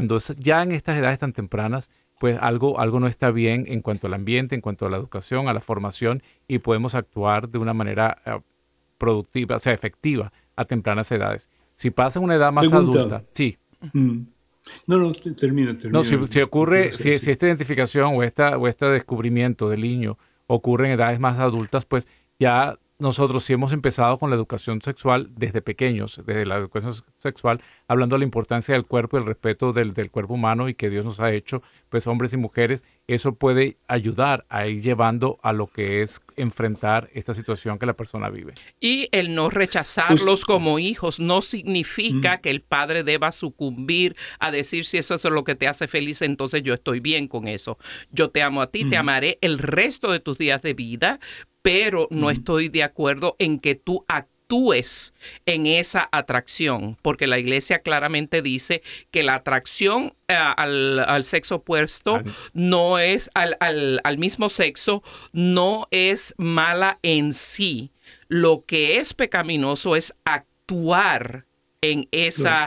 cuando ya en estas edades tan tempranas, pues algo no está bien en cuanto al ambiente, en cuanto a la educación, a la formación, y podemos actuar de una manera productiva, o sea, efectiva a tempranas edades. Si pasa en una edad más Pregunta. adulta, sí. No, termina. No, si ocurre, si esta identificación o este descubrimiento del niño ocurre en edades más adultas, pues ya nosotros sí hemos empezado con la educación sexual desde pequeños, desde la educación sexual, hablando de la importancia del cuerpo y el respeto del cuerpo humano y que Dios nos ha hecho, pues hombres y mujeres. Eso puede ayudar a ir llevando a lo que es enfrentar esta situación que la persona vive. Y el no rechazarlos como hijos no significa que el padre deba sucumbir a decir si eso es lo que te hace feliz, entonces yo estoy bien con eso. Yo te amo a ti, te amaré el resto de tus días de vida, pero no estoy de acuerdo en que tú actúes en esa atracción, porque la iglesia claramente dice que la atracción al sexo opuesto no es, al mismo sexo, no es mala en sí. Lo que es pecaminoso es actuar en esa,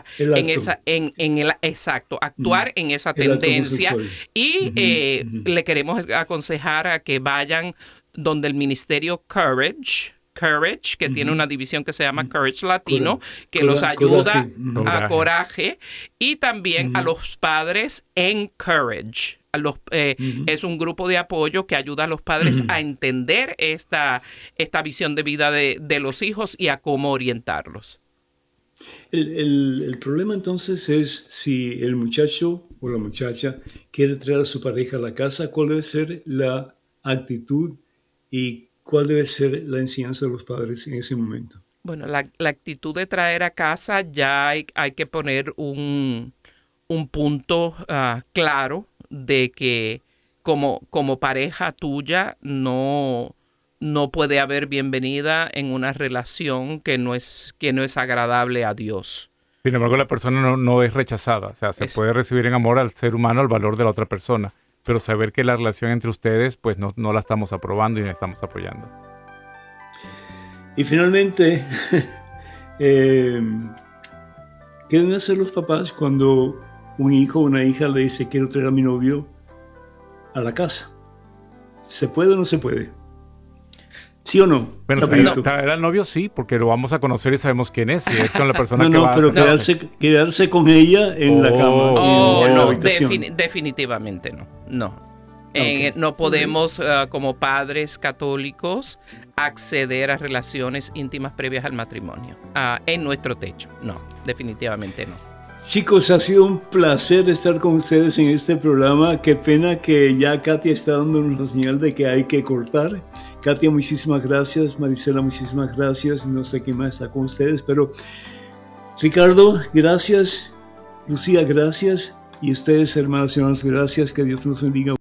actuar en esa tendencia. Y le queremos aconsejar a que vayan donde el ministerio Courage, que tiene una división que se llama Courage Latino, que los ayuda a Coraje, y también a los padres en Courage. Es un grupo de apoyo que ayuda a los padres a entender esta visión de vida de los hijos y a cómo orientarlos. El problema entonces es si el muchacho o la muchacha quiere traer a su pareja a la casa, ¿cuál debe ser la actitud y cuál debe ser la enseñanza de los padres en ese momento? Bueno, la actitud de traer a casa ya hay que poner un punto claro de que como pareja tuya no puede haber bienvenida en una relación que no es agradable a Dios. Sin embargo, la persona no es rechazada. O sea, se puede recibir en amor al ser humano, al valor de la otra persona. Pero saber que la relación entre ustedes, pues no la estamos aprobando y no la estamos apoyando. Y finalmente, ¿qué deben hacer los papás cuando un hijo o una hija le dice quiero traer a mi novio a la casa? ¿Se puede o no se puede? ¿Sí o no? Bueno, traer al novio sí, porque lo vamos a conocer y sabemos quién es. Si es con la persona que va pero quedarse con ella en la cama. En la habitación. Definitivamente no. No podemos, como padres católicos, acceder a relaciones íntimas previas al matrimonio. En nuestro techo. No, definitivamente no. Chicos, ha sido un placer estar con ustedes en este programa. Qué pena que ya Katia está dándonos la señal de que hay que cortar. Katia, muchísimas gracias. Marisela, muchísimas gracias. No sé quién más está con ustedes, pero Ricardo, gracias. Lucía, gracias. Y ustedes, hermanas y hermanos, gracias. Que Dios nos bendiga.